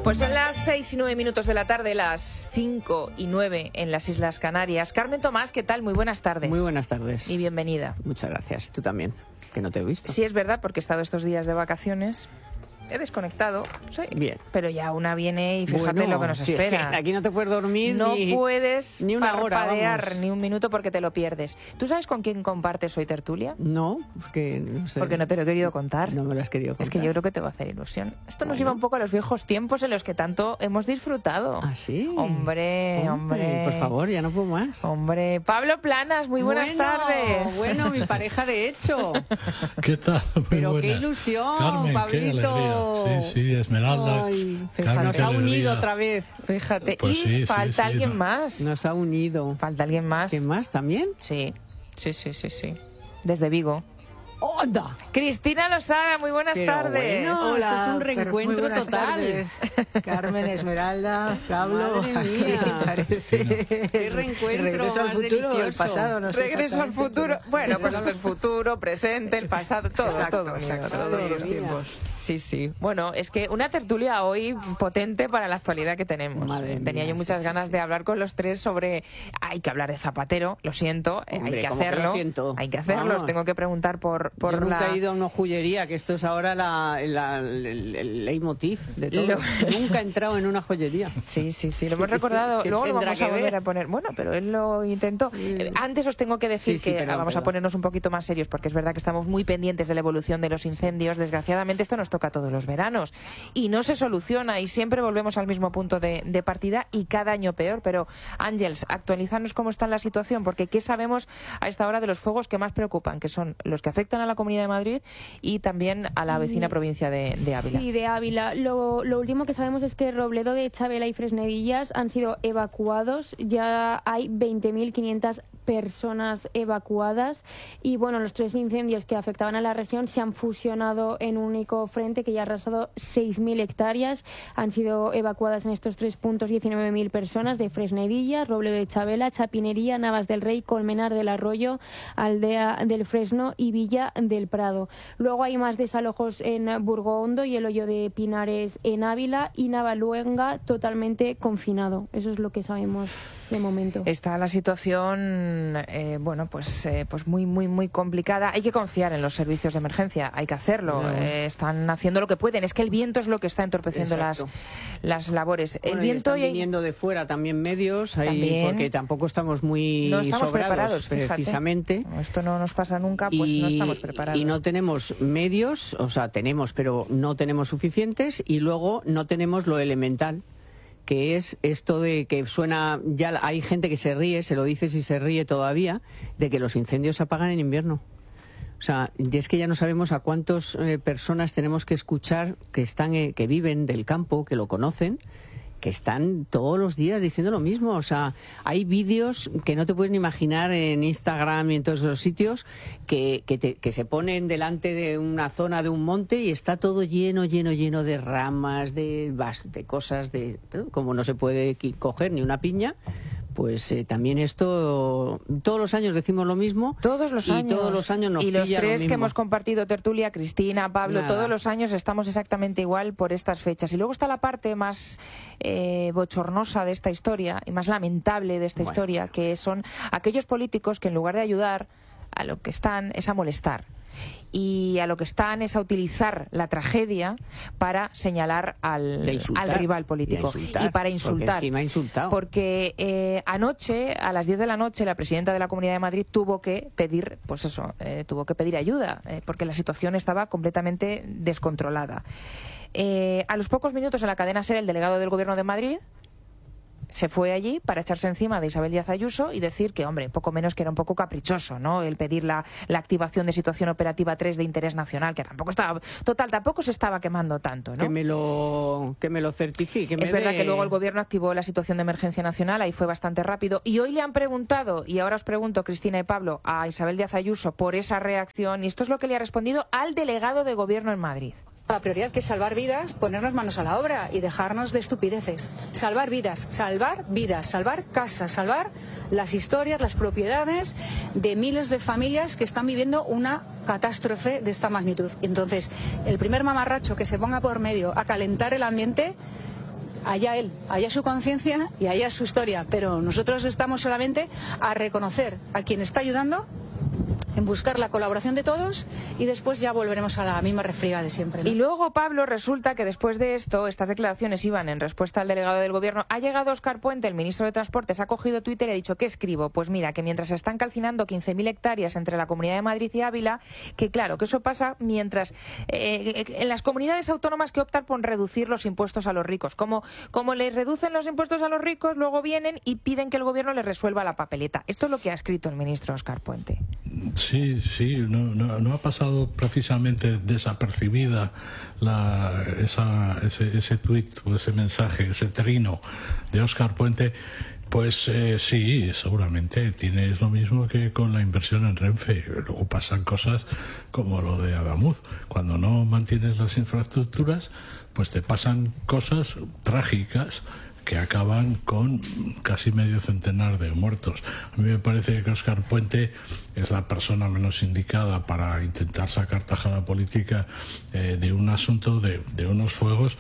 Pues son las 6 y 9 minutos de la tarde, las 5 y 9 en las Islas Canarias. Carmen Tomás, ¿qué tal? Muy buenas tardes. Muy buenas tardes. Y bienvenida. Muchas gracias. Tú también, que no te he visto. Sí, es verdad, porque he estado estos días de vacaciones. He desconectado, sí. Bien. Pero ya una viene y fíjate bueno, lo que nos sí, espera. Es que aquí no te puedes dormir no puedes ni una hora, parpadear vamos. ni un minuto porque te lo pierdes. ¿Tú sabes con quién compartes hoy tertulia? No, porque no sé. Porque no te lo he querido contar. No me lo has querido contar. Es que yo creo que te va a hacer ilusión. Esto nos lleva un poco a los viejos tiempos en los que tanto hemos disfrutado. ¿Ah, sí? Hombre. Por favor, ya no puedo más. Hombre, Pablo Planas, muy buenas tardes. Bueno, mi pareja de hecho. ¿Qué tal? Muy Pero buenas. qué ilusión, Carmen, Pablito. qué alegría. Sí, Esmeralda. Ay, Carmen, nos qué ha alegría. unido otra vez. Fíjate, Pues y sí, falta sí, alguien no. más. Nos ha unido. Falta alguien más. ¿Quién más también? Sí. Desde Vigo. ¡Onda! Cristina Losada, muy buenas Pero tardes. bueno. Hola, esto es un reencuentro muy buenas total. tardes. Carmen, Esmeralda, Pablo. Madre mía. ¿Qué parece? Qué reencuentro Regreso al más futuro, delicioso. el pasado, no sé Regreso al exactamente, futuro. pero- Bueno, pues esto es futuro, presente, el pasado, todo, Exacto, todo. exacto, Todos madre los mía. tiempos. Sí, sí. Bueno, es que una tertulia hoy potente para la actualidad que tenemos. Madre Tenía mía, yo muchas sí, ganas sí. de hablar con los tres sobre... Hay que hablar de Zapatero, lo siento, Hombre, hay que ¿cómo que lo hacerlo. siento? Hay que hacerlo, Vamos. os tengo que preguntar por Yo nunca la... he ido a una joyería, que esto es ahora el leitmotiv de todo. Lo- Nunca he entrado en una joyería. Sí, lo hemos recordado, ¿Qué luego lo tendrá vamos a que volver ver? a poner. Bueno, pero él lo intentó. Antes os tengo que decir Sí, que perdón, vamos a perdón. ponernos un poquito más serios, porque es verdad que estamos muy pendientes de la evolución de los incendios. Desgraciadamente esto nos toca todos los veranos y no se soluciona y siempre volvemos al mismo punto de partida y cada año peor. Pero Ángels, actualízanos cómo está la situación, porque ¿qué sabemos a esta hora de los fuegos que más preocupan? Que son los que afectan a la Comunidad de Madrid y también a la vecina provincia de Ávila. Sí, de Ávila. Lo último que sabemos es que Robledo de Chabela y Fresnedillas han sido evacuados. Ya hay 20.500 personas evacuadas y bueno, los tres incendios que afectaban a la región se han fusionado en un único frente que ya ha arrasado 6.000 hectáreas. Han sido evacuadas en estos tres puntos 19.000 personas de Fresnedillas, Robledo de Chabela, Chapinería, Navas del Rey, Colmenar del Arroyo, Aldea del Fresno y Villa del Prado. Luego hay más desalojos en Burgohondo y el Hoyo de Pinares en Ávila y Navaluenga totalmente confinado. Eso es lo que sabemos de momento. Está la situación, pues muy complicada. Hay que confiar en los servicios de emergencia, hay que hacerlo. No. Están haciendo lo que pueden. Es que el viento es lo que está entorpeciendo Exacto. las labores. Bueno, el y viento están viniendo de fuera también medios, ahí, También. porque tampoco estamos muy no estamos sobrados, preparados, fíjate. precisamente. Como esto no nos pasa nunca, pues no estamos preparados. Y no tenemos medios, o sea, tenemos, pero no tenemos suficientes, y luego no tenemos lo elemental, que es esto de que suena, ya hay gente que se ríe, se lo dices y se ríe todavía, de que los incendios se apagan en invierno. O sea, y es que ya no sabemos a cuántas personas tenemos que escuchar que están, que viven del campo, que lo conocen, que están todos los días diciendo lo mismo. O sea, hay vídeos que no te puedes ni imaginar en Instagram y en todos esos sitios que se ponen delante de una zona de un monte y está todo lleno de ramas, de cosas, como no se puede coger ni una piña. Pues también esto, todos los años decimos lo mismo. Todos los años. Y todos los años nos Y los pilla lo tres que mismo. hemos compartido tertulia, Cristina, Pablo, Nada. todos los años estamos exactamente igual por estas fechas. Y luego está la parte más bochornosa de esta historia y más lamentable de esta historia, que son aquellos políticos que en lugar de ayudar, a lo que están es a molestar. Y a lo que están es a utilizar la tragedia para señalar al rival político y para insultar. Porque encima ha insultado. Porque anoche, a las 10 de la noche, la presidenta de la Comunidad de Madrid tuvo que pedir, tuvo que pedir ayuda, porque la situación estaba completamente descontrolada. A los pocos minutos en la cadena SER, el delegado del Gobierno de Madrid se fue allí para echarse encima de Isabel Díaz Ayuso y decir que, hombre, poco menos que era un poco caprichoso, ¿no? El pedir la activación de situación operativa 3 de interés nacional, que tampoco se estaba quemando tanto, ¿no? Que me lo certifique. Es verdad que luego el Gobierno activó la situación de emergencia nacional, ahí fue bastante rápido. Y hoy le han preguntado, y ahora os pregunto, Cristina y Pablo, a Isabel Díaz Ayuso por esa reacción, y esto es lo que le ha respondido al delegado de Gobierno en Madrid. La prioridad, que es salvar vidas, ponernos manos a la obra y dejarnos de estupideces. Salvar vidas, salvar casas, salvar las historias, las propiedades de miles de familias que están viviendo una catástrofe de esta magnitud. Entonces, el primer mamarracho que se ponga por medio a calentar el ambiente, allá él, allá su conciencia y allá su historia, pero nosotros estamos solamente a reconocer a quien está ayudando, en buscar la colaboración de todos y después ya volveremos a la misma refriega de siempre, ¿no? Y luego, Pablo, resulta que después de esto, estas declaraciones iban en respuesta al delegado del Gobierno. Ha llegado Óscar Puente, el ministro de Transportes, ha cogido Twitter y ha dicho, ¿qué escribo? Pues mira, que mientras se están calcinando 15.000 hectáreas entre la Comunidad de Madrid y Ávila, que claro, que eso pasa mientras en las comunidades autónomas que optan por reducir los impuestos a los ricos. Como les reducen los impuestos a los ricos, luego vienen y piden que el Gobierno les resuelva la papeleta. Esto es lo que ha escrito el ministro Óscar Puente. Sí, no ha pasado precisamente desapercibida ese tuit o ese mensaje, ese trino de Óscar Puente. Pues sí, seguramente es lo mismo que con la inversión en Renfe. Luego pasan cosas como lo de Adamuz. Cuando no mantienes las infraestructuras, pues te pasan cosas trágicas que acaban con casi medio centenar de muertos. A mí me parece que Óscar Puente es la persona menos indicada para intentar sacar tajada política de un asunto, de unos fuegos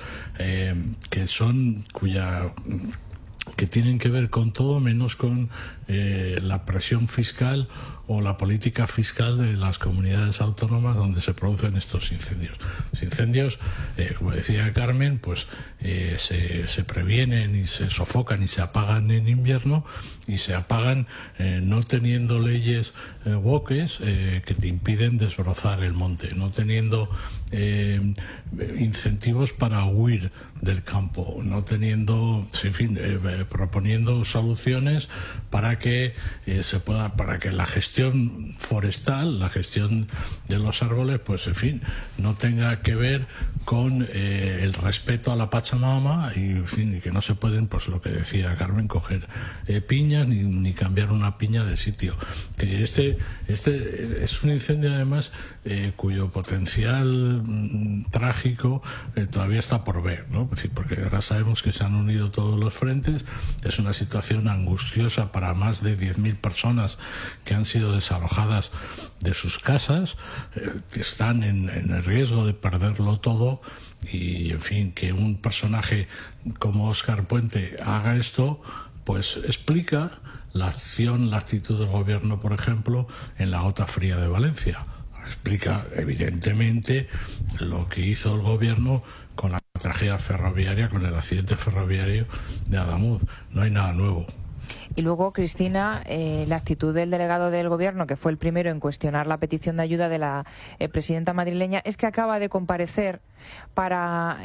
que tienen que ver con todo menos con la presión fiscal o la política fiscal de las comunidades autónomas donde se producen estos incendios. Los incendios, como decía Carmen, pues se previenen y se sofocan y se apagan en invierno, y se apagan no teniendo leyes woques que te impiden desbrozar el monte, no teniendo incentivos para huir del campo, no teniendo, en fin, proponiendo soluciones para que para que la gestión forestal, la gestión de los árboles, pues en fin, no tenga que ver con el respeto a la Pachamama y, en fin, y que no se pueden, pues lo que decía Carmen, coger piñas ni cambiar una piña de sitio. Que este es un incendio además cuyo potencial trágico todavía está por ver, ¿no? Es decir, porque ahora sabemos que se han unido todos los frentes. Es una situación angustiosa para más de 10.000 personas que han sido desalojadas de sus casas, que están en el riesgo de perderlo todo. Y, en fin, que un personaje como Óscar Puente haga esto, pues explica la actitud del Gobierno, por ejemplo, en la Gota Fría de Valencia. Explica, evidentemente, lo que hizo el Gobierno con la tragedia ferroviaria, con el accidente ferroviario de Adamuz. No hay nada nuevo. Y luego, Cristina, la actitud del delegado del Gobierno, que fue el primero en cuestionar la petición de ayuda de la presidenta madrileña, es que acaba de comparecer para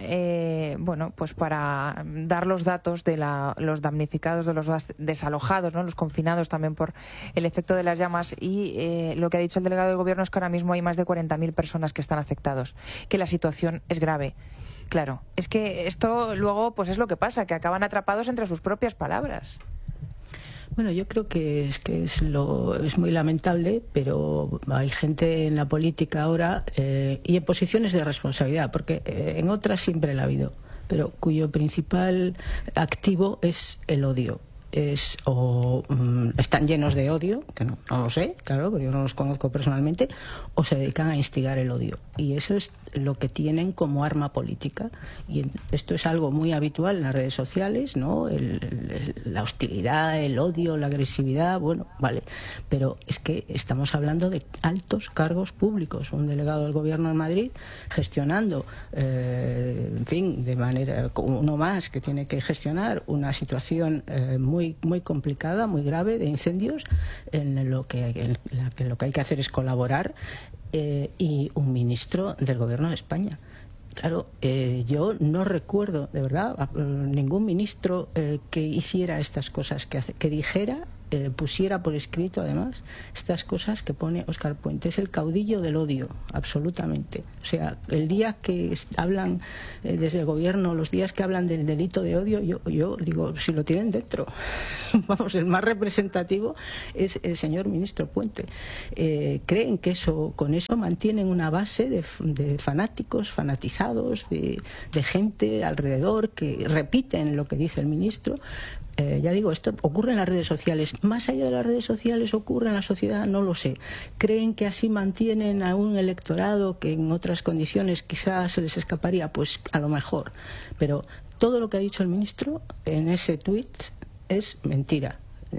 para dar los datos de los damnificados, de los desalojados, ¿no?, los confinados también por el efecto de las llamas. Y lo que ha dicho el delegado del Gobierno es que ahora mismo hay más de 40.000 personas que están afectados, que la situación es grave. Claro, es que esto luego pues es lo que pasa, que acaban atrapados entre sus propias palabras. Bueno, yo creo que es muy lamentable, pero hay gente en la política ahora y en posiciones de responsabilidad, porque en otras siempre la ha habido, pero cuyo principal activo es el odio. Están llenos de odio, que no lo sé, claro, porque yo no los conozco personalmente, o se dedican a instigar el odio. Y eso es lo que tienen como arma política. Y esto es algo muy habitual en las redes sociales, ¿no? La hostilidad, el odio, la agresividad, bueno, vale. Pero es que estamos hablando de altos cargos públicos. Un delegado del Gobierno de Madrid gestionando, en fin, de manera, uno más que tiene que gestionar una situación muy complicada, muy grave de incendios, en lo que hay que hacer es colaborar, y un ministro del Gobierno de España. Claro, yo no recuerdo, de verdad, ningún ministro que hiciera estas cosas, que dijera, pusiera por escrito, además, estas cosas que pone Óscar Puente. Es el caudillo del odio, absolutamente. O sea, el día que hablan desde el Gobierno, los días que hablan del delito de odio, yo digo, si lo tienen dentro. Vamos, el más representativo es el señor ministro Puente. Creen que con eso mantienen una base de fanáticos, fanatizados, de gente alrededor que repiten lo que dice el ministro. Ya digo, esto ocurre en las redes sociales. Más allá de las redes sociales, ocurre en la sociedad, no lo sé. Creen que así mantienen a un electorado que en otras condiciones quizás se les escaparía, pues a lo mejor. Pero todo lo que ha dicho el ministro en ese tuit es mentira.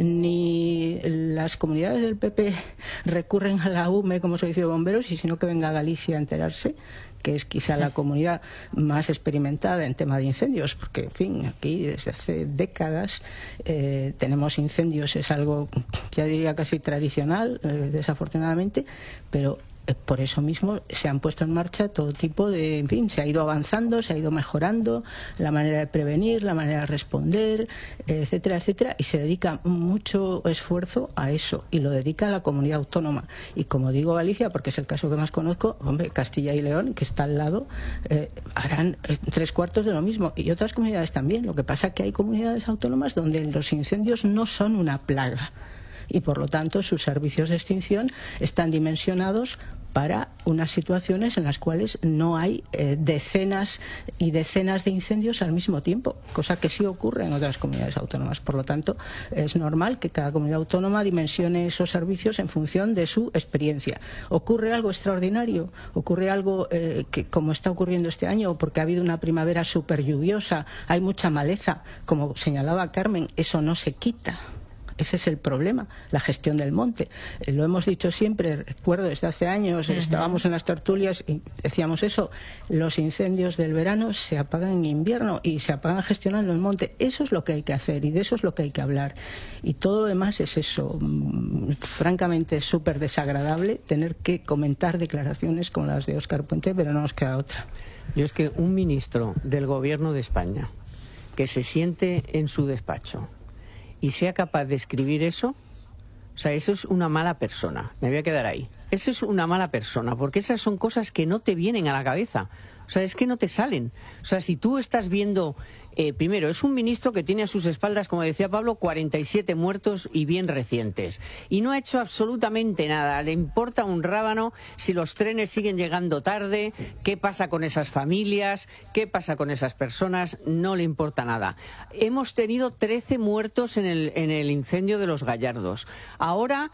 Ni las comunidades del PP recurren a la UME como servicio de bomberos, y sino que venga a Galicia a enterarse, que es quizá la comunidad más experimentada en tema de incendios, porque, en fin, aquí desde hace décadas tenemos incendios, es algo, ya diría, casi tradicional, desafortunadamente, pero por eso mismo se han puesto en marcha todo tipo de, en fin, se ha ido avanzando, se ha ido mejorando la manera de prevenir, la manera de responder, etcétera, etcétera, y se dedica mucho esfuerzo a eso, y lo dedica a la comunidad autónoma. Y como digo Galicia, porque es el caso que más conozco, hombre, Castilla y León, que está al lado, harán 3/4 de lo mismo, y otras comunidades también. Lo que pasa es que hay comunidades autónomas donde los incendios no son una plaga, y por lo tanto sus servicios de extinción están dimensionados para unas situaciones en las cuales no hay decenas y decenas de incendios al mismo tiempo, cosa que sí ocurre en otras comunidades autónomas. Por lo tanto, es normal que cada comunidad autónoma dimensione esos servicios en función de su experiencia. ¿Ocurre algo extraordinario? ¿Ocurre algo que, como está ocurriendo este año, porque ha habido una primavera súper lluviosa, hay mucha maleza, como señalaba Carmen, eso no se quita? Ese es el problema, la gestión del monte. Lo hemos dicho siempre, recuerdo desde hace años, estábamos en las tertulias y decíamos eso, los incendios del verano se apagan en invierno y se apagan gestionando el monte. Eso es lo que hay que hacer y de eso es lo que hay que hablar. Y todo lo demás es eso, francamente súper desagradable tener que comentar declaraciones como las de Óscar Puente, pero no nos queda otra. Yo es que un ministro del Gobierno de España que se siente en su despacho y sea capaz de escribir eso, o sea, eso es una mala persona. Me voy a quedar ahí. Eso es una mala persona, porque esas son cosas que no te vienen a la cabeza. O sea, es que no te salen. O sea, si tú estás viendo... primero, es un ministro que tiene a sus espaldas, como decía Pablo, 47 muertos y bien recientes. Y no ha hecho absolutamente nada. Le importa un rábano si los trenes siguen llegando tarde, qué pasa con esas familias, qué pasa con esas personas, no le importa nada. Hemos tenido 13 muertos en el incendio de los Gallardos. Ahora...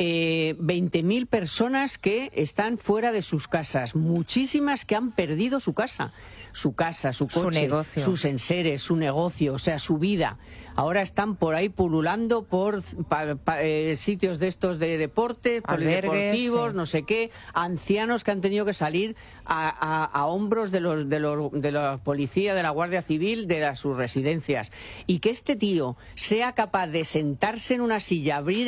20.000 personas que están fuera de sus casas, muchísimas que han perdido su casa, su coche, su negocio, sus enseres, su negocio, o sea, su vida. Ahora están por ahí pululando por sitios de estos de deporte, polideportivos, sí, no sé qué, ancianos que han tenido que salir a hombros de la policía, de la Guardia Civil, de sus residencias. Y que este tío sea capaz de sentarse en una silla, abrir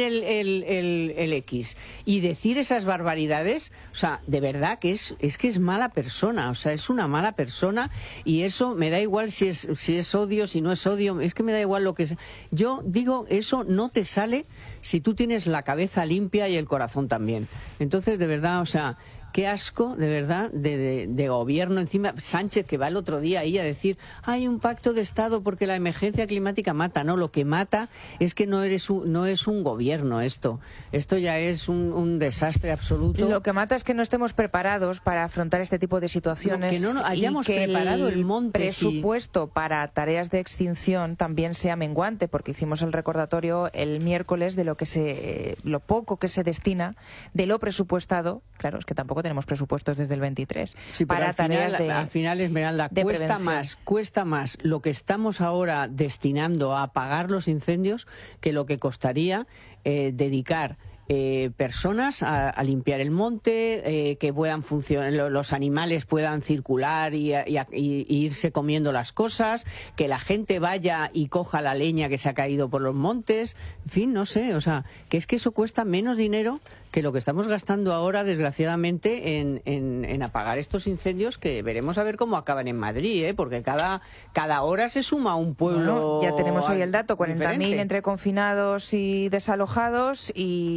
el X y decir esas barbaridades, o sea, de verdad que es que es mala persona, o sea, es una mala persona, y eso me da igual si es odio, si no es odio, es que me da igual lo que es. Yo digo, eso no te sale si tú tienes la cabeza limpia y el corazón también. Entonces, de verdad, o sea, qué asco, de verdad, de gobierno. Encima, Sánchez, que va el otro día ahí a decir, hay un pacto de Estado porque la emergencia climática mata. No, lo que mata es que no es un gobierno esto. Esto ya es un desastre absoluto. Lo que mata es que no estemos preparados para afrontar este tipo de situaciones, que no hayamos y que preparado el monte. Presupuesto para tareas de extinción también sea menguante, porque hicimos el recordatorio el miércoles de lo poco que se destina de lo presupuestado. Claro, es que tampoco tenemos presupuestos desde el 23 sí, para tareas al final, Esmeralda, cuesta más lo que estamos ahora destinando a apagar los incendios que lo que costaría dedicar personas a limpiar el monte, que puedan funcionar, los animales puedan circular y irse comiendo las cosas, que la gente vaya y coja la leña que se ha caído por los montes, en fin, no sé, o sea, que es que eso cuesta menos dinero que lo que estamos gastando ahora, desgraciadamente, en apagar estos incendios, que veremos a ver cómo acaban en Madrid, porque cada hora se suma un pueblo. Bueno, ya tenemos hoy el dato, 40.000 diferente. entre confinados y desalojados,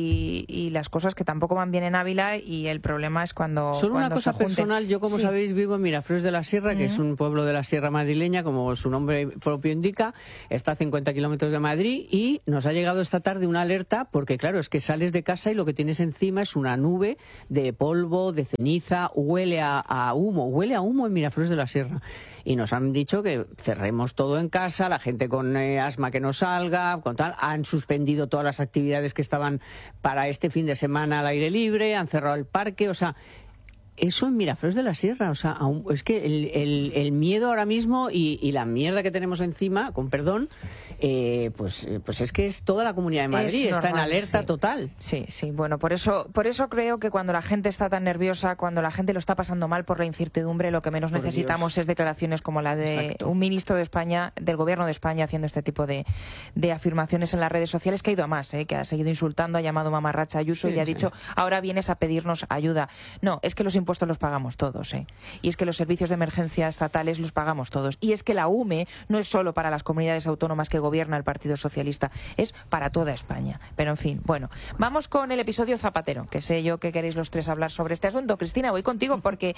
y las cosas que tampoco van bien en Ávila, y el problema es cuando Solo una cosa personal, yo como sí. sabéis vivo en Miraflores de la Sierra, que es un pueblo de la Sierra madrileña, como su nombre propio indica, está a 50 kilómetros de Madrid, y nos ha llegado esta tarde una alerta, porque claro, es que sales de casa y lo que tienes encima es una nube de polvo, de ceniza, huele a humo en Miraflores de la Sierra. Y nos han dicho que cerremos todo en casa, la gente con asma que no salga, con tal. Han suspendido todas las actividades que estaban para este fin de semana al aire libre, han cerrado el parque, o sea, eso en Miraflores de la Sierra, o sea, es que el miedo ahora mismo y la mierda que tenemos encima, con perdón, pues es que es toda la Comunidad de Madrid, está en alerta total. Sí, bueno, por eso creo que cuando la gente está tan nerviosa, cuando la gente lo está pasando mal por la incertidumbre, lo que menos necesitamos es declaraciones como la de un ministro de España, del Gobierno de España, haciendo este tipo de afirmaciones en las redes sociales, que ha ido a más, que ha seguido insultando, ha llamado mamarracha a Ayuso y le ha dicho, ahora vienes a pedirnos ayuda. No, es que los impuestos los pagamos todos, y es que los servicios de emergencia estatales los pagamos todos, y es que la UME no es solo para las comunidades autónomas que gobierna el Partido Socialista, es para toda España. Pero en fin, bueno, vamos con el episodio Zapatero, que sé yo que queréis los tres hablar sobre este asunto. Cristina, voy contigo porque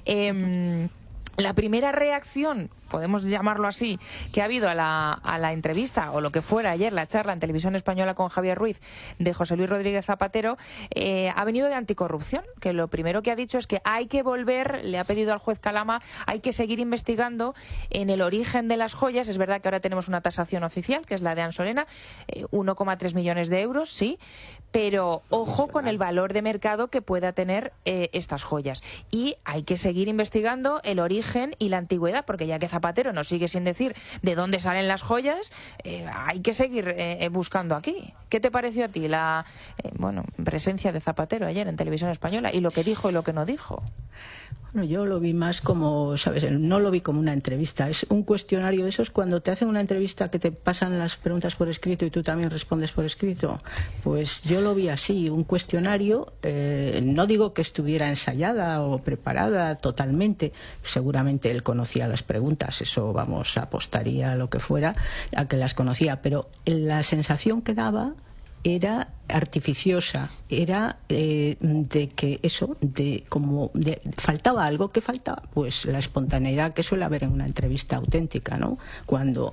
la primera reacción, podemos llamarlo así, que ha habido a la entrevista, o lo que fuera ayer, la charla en Televisión Española con Javier Ruiz de José Luis Rodríguez Zapatero, ha venido de anticorrupción, que lo primero que ha dicho es que hay que volver, le ha pedido al juez Calama, hay que seguir investigando en el origen de las joyas. Es verdad que ahora tenemos una tasación oficial, que es la de Ansolena, 1,3 millones de euros, sí, pero ojo con el valor de mercado que pueda tener estas joyas. Y hay que seguir investigando el origen y la antigüedad, porque ya que Zapatero nos sigue sin decir de dónde salen las joyas, hay que seguir buscando aquí. ¿Qué te pareció a ti la presencia de Zapatero ayer en Televisión Española y lo que dijo y lo que no dijo? Bueno, yo lo vi más como, ¿sabes? No lo vi como una entrevista. Es un cuestionario de esos cuando te hacen una entrevista que te pasan las preguntas por escrito y tú también respondes por escrito. Pues yo lo vi así, un cuestionario. No digo que estuviera ensayada o preparada totalmente. Seguramente él conocía las preguntas. Eso, vamos, apostaría a lo que fuera a que las conocía. Pero la sensación que daba era artificiosa, era de que eso, faltaba algo. ¿Qué faltaba? Pues la espontaneidad que suele haber en una entrevista auténtica, ¿no? Cuando,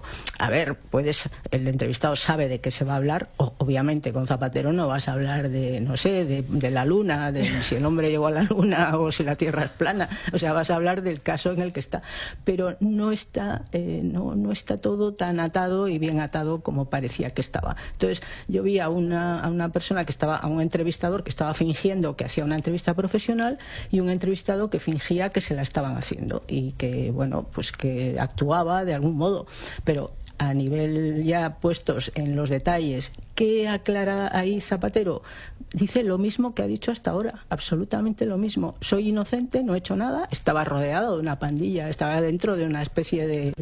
el entrevistado sabe de qué se va a hablar, obviamente con Zapatero no vas a hablar de la luna, de si el hombre llegó a la luna o si la Tierra es plana, o sea, vas a hablar del caso en el que está, pero no está todo tan atado y bien atado como parecía que estaba. Entonces, yo vi a una persona a un entrevistador que estaba fingiendo que hacía una entrevista profesional y un entrevistado que fingía que se la estaban haciendo y que, que actuaba de algún modo. Pero a nivel ya puestos en los detalles, ¿qué aclara ahí Zapatero? Dice lo mismo que ha dicho hasta ahora, absolutamente lo mismo. Soy inocente, no he hecho nada, estaba rodeado de una pandilla, estaba dentro de una especie de...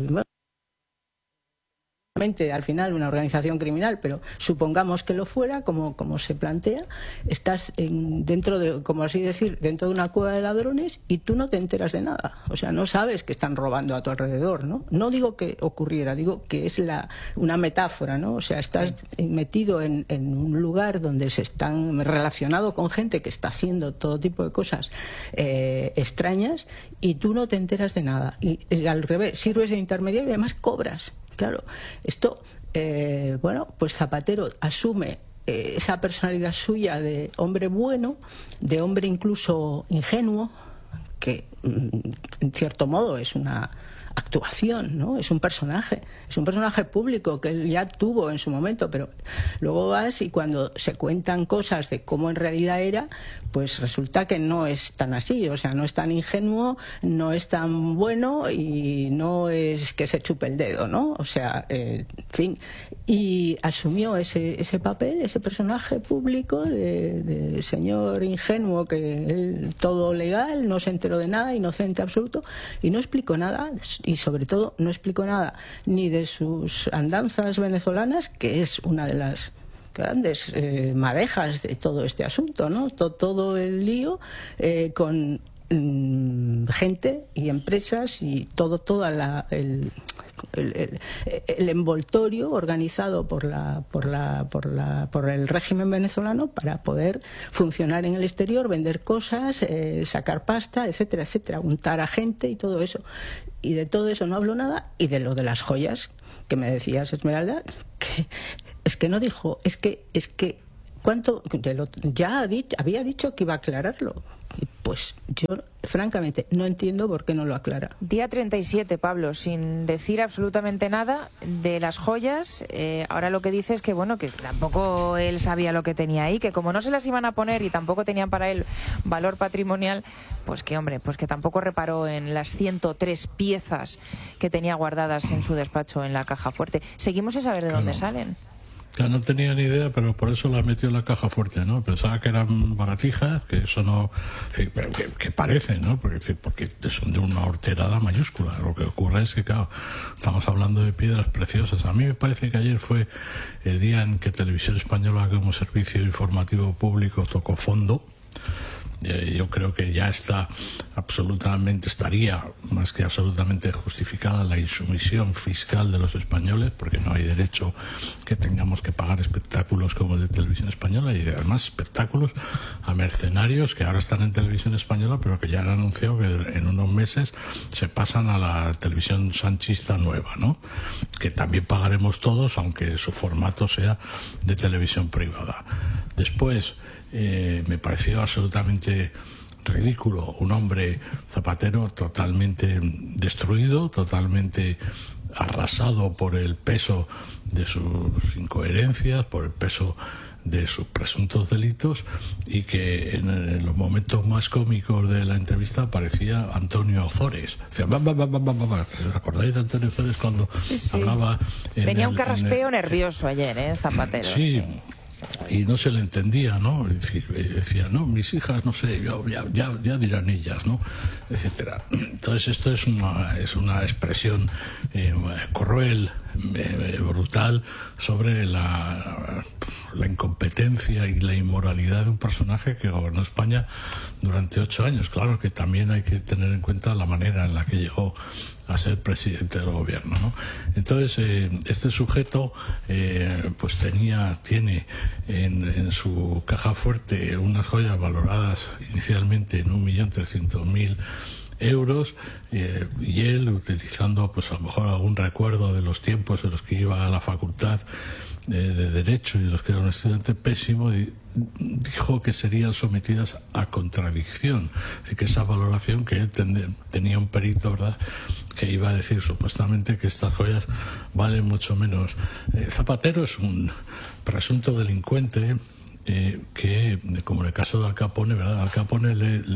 al final una organización criminal, pero supongamos que lo fuera, como se plantea, estás dentro de, como así decir, dentro de una cueva de ladrones y tú no te enteras de nada, o sea, no sabes que están robando a tu alrededor, ¿no? No digo que ocurriera, digo que es una metáfora, ¿no? O sea, estás metido en un lugar donde se están relacionado con gente que está haciendo todo tipo de cosas extrañas y tú no te enteras de nada, y al revés, sirves de intermediario y además cobras. Claro, esto, pues Zapatero asume esa personalidad suya de hombre bueno, de hombre incluso ingenuo, que en cierto modo es una actuación, ¿no? Es un personaje público que él ya tuvo en su momento, pero luego vas y cuando se cuentan cosas de cómo en realidad era, pues resulta que no es tan así, o sea, no es tan ingenuo, no es tan bueno y no es que se chupe el dedo, ¿no? O sea, en fin, y asumió ese papel, ese personaje público de señor ingenuo que él, todo legal, no se enteró de nada, inocente absoluto, y no explicó nada, y sobre todo no explicó nada ni de sus andanzas venezolanas, que es una de las grandes madejas de todo este asunto, ¿no? Todo el lío con gente y empresas y todo el envoltorio organizado por el régimen venezolano para poder funcionar en el exterior, vender cosas, sacar pasta, etcétera, etcétera, untar a gente y todo eso. Y de todo eso no habló nada, y de lo de las joyas que me decías, Esmeralda, que es que no dijo, es que ¿Cuánto? Ya había dicho que iba a aclararlo. Y pues yo, francamente, no entiendo por qué no lo aclara. Día 37, Pablo, sin decir absolutamente nada de las joyas. Ahora lo que dice es que, bueno, que tampoco él sabía lo que tenía ahí, que como no se las iban a poner y tampoco tenían para él valor patrimonial, pues que, hombre, pues que tampoco reparó en las 103 piezas que tenía guardadas en su despacho en la caja fuerte. Seguimos sin saber de dónde salen. Ya no tenía ni idea, pero por eso la metió en la caja fuerte, ¿no? Pensaba que eran baratijas, que eso no... que parece, ¿no? Porque son de una horterada mayúscula. Lo que ocurre es que, claro, estamos hablando de piedras preciosas. A mí me parece que ayer fue el día en que Televisión Española, como servicio informativo público, tocó fondo. Yo creo que ya estaría más que absolutamente justificada la insumisión fiscal de los españoles, porque no hay derecho que tengamos que pagar espectáculos como el de Televisión Española, y además espectáculos a mercenarios que ahora están en Televisión Española, pero que ya han anunciado que en unos meses se pasan a la televisión sanchista nueva, ¿no? Que también pagaremos todos, aunque su formato sea de televisión privada. Después, me pareció absolutamente ridículo un hombre, Zapatero, totalmente destruido, totalmente arrasado por el peso de sus incoherencias, por el peso de sus presuntos delitos, y que en los momentos más cómicos de la entrevista aparecía Antonio Ozores. O sea, ¿os acordáis de Antonio Ozores cuando hablaba? Tenía un carraspeo nervioso ayer, Zapatero. Sí. Y no se le entendía, ¿no? Decía, no, mis hijas, no sé, ya dirán ellas, ¿no? Etcétera. Entonces esto es una expresión cruel, brutal, sobre la incompetencia y la inmoralidad de un personaje que gobernó España durante 8 años. Claro que también hay que tener en cuenta la manera en la que llegó a ser presidente del gobierno, ¿no? Entonces, este sujeto pues tiene en su caja fuerte unas joyas valoradas inicialmente en 1.300.000 euros, y él, utilizando pues a lo mejor algún recuerdo de los tiempos en los que iba a la facultad de Derecho y de los que era un estudiante pésimo, dijo que serían sometidas a contradicción. Es decir, que esa valoración, que él tenía un perito, ¿verdad?, que iba a decir supuestamente que estas joyas valen mucho menos. Zapatero es un presunto delincuente que, como en el caso de Al Capone, ¿verdad? Al Capone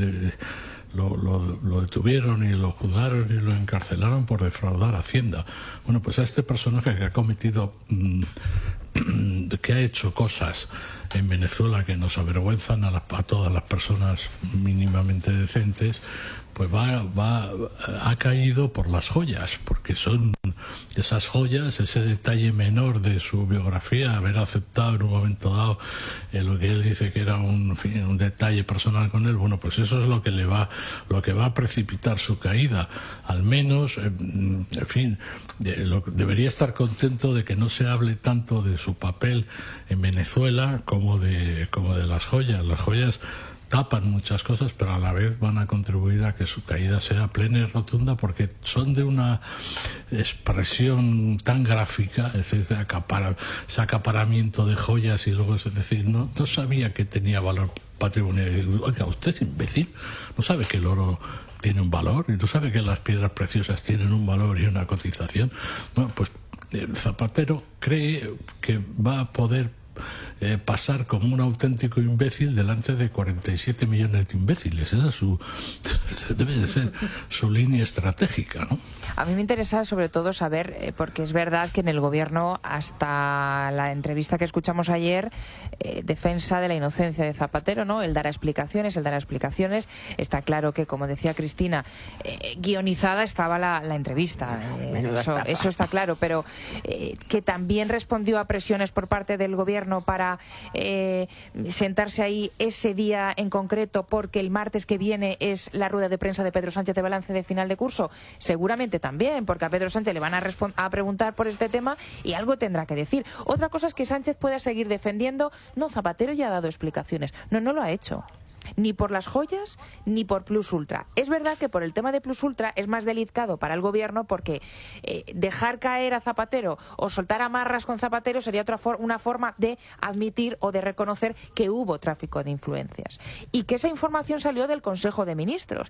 lo detuvieron y lo juzgaron y lo encarcelaron por defraudar Hacienda. Bueno, pues a este personaje que ha cometido, que ha hecho cosas en Venezuela que nos avergüenzan a todas las personas mínimamente decentes, pues ha caído por las joyas, porque son esas joyas, ese detalle menor de su biografía, haber aceptado en un momento dado lo que él dice que era un detalle personal con él. Bueno, pues eso es lo que va a precipitar su caída. Al menos, en fin, debería estar contento de que no se hable tanto de su papel en Venezuela como de las joyas. Las joyas tapan muchas cosas, pero a la vez van a contribuir a que su caída sea plena y rotunda, porque son de una expresión tan gráfica, es decir, ese acaparamiento de joyas, y luego es decir, no sabía que tenía valor patrimonial. Y digo, oiga, usted, imbécil, no sabe que el oro tiene un valor, y no sabe que las piedras preciosas tienen un valor y una cotización. Bueno, pues Zapatero cree que va a poder pasar como un auténtico imbécil delante de 47 millones de imbéciles. Esa debe de ser su línea estratégica, ¿no? A mí me interesa sobre todo saber, porque es verdad que en el gobierno, hasta la entrevista que escuchamos ayer, defensa de la inocencia de Zapatero, ¿no? Él dará explicaciones. Está claro que, como decía Cristina, guionizada estaba la entrevista. Eso está claro, pero que también respondió a presiones por parte del gobierno para sentarse ahí ese día en concreto, porque el martes que viene es la rueda de prensa de Pedro Sánchez de balance de final de curso. Seguramente también, porque a Pedro Sánchez le van a preguntar por este tema y algo tendrá que decir. Otra cosa es que Sánchez pueda seguir defendiendo, no, Zapatero ya ha dado explicaciones. No lo ha hecho. ni por las joyas ni por Plus Ultra. Es verdad que por el tema de Plus Ultra es más delicado para el gobierno porque dejar caer a Zapatero o soltar amarras con Zapatero sería una forma de admitir o de reconocer que hubo tráfico de influencias y que esa información salió del Consejo de Ministros